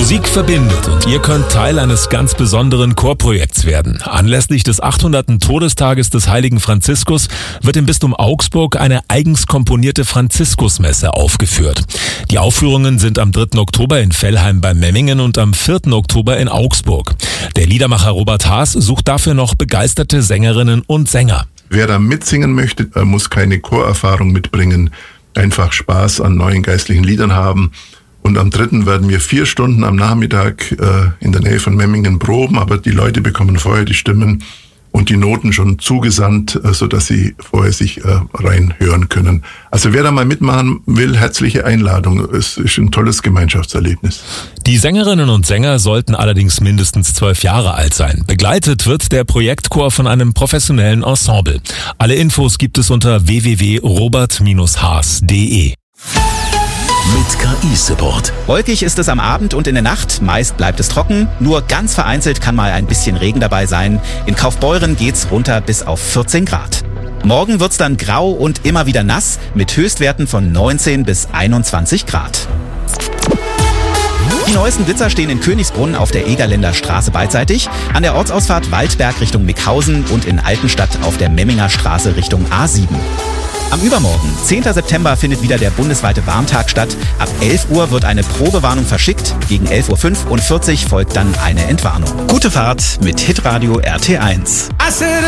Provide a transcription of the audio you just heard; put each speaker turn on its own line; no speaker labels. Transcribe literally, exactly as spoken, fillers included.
Musik verbindet und ihr könnt Teil eines ganz besonderen Chorprojekts werden. Anlässlich des achthunderten Todestages des heiligen Franziskus wird im Bistum Augsburg eine eigens komponierte Franziskusmesse aufgeführt. Die Aufführungen sind am dritten Oktober in Vellheim bei Memmingen und am vierten Oktober in Augsburg. Der Liedermacher Robert Haas sucht dafür noch begeisterte Sängerinnen und Sänger.
Wer da mitsingen möchte, muss keine Chorerfahrung mitbringen, einfach Spaß an neuen geistlichen Liedern haben. Und am dritten werden wir vier Stunden am Nachmittag äh, in der Nähe von Memmingen proben, aber die Leute bekommen vorher die Stimmen und die Noten schon zugesandt, äh, sodass sie vorher sich äh, reinhören können. Also wer da mal mitmachen will, herzliche Einladung. Es ist ein tolles Gemeinschaftserlebnis.
Die Sängerinnen und Sänger sollten allerdings mindestens zwölf Jahre alt sein. Begleitet wird der Projektchor von einem professionellen Ensemble. Alle Infos gibt es unter w w w punkt robert haas punkt de.
Mit K I-Support.
Wolkig ist es am Abend und in der Nacht. Meist bleibt es trocken. Nur ganz vereinzelt kann mal ein bisschen Regen dabei sein. In Kaufbeuren geht's runter bis auf vierzehn Grad. Morgen wird's dann grau und immer wieder nass mit Höchstwerten von neunzehn bis einundzwanzig Grad. Die neuesten Blitzer stehen in Königsbrunn auf der Egerländer Straße beidseitig, an der Ortsausfahrt Waldberg Richtung Mickhausen und in Altenstadt auf der Memminger Straße Richtung A sieben. Am Übermorgen, zehnten September, findet wieder der bundesweite Warntag statt. Ab elf Uhr wird eine Probewarnung verschickt. Gegen elf Uhr fünfundvierzig folgt dann eine Entwarnung. Gute Fahrt mit Hitradio R T eins.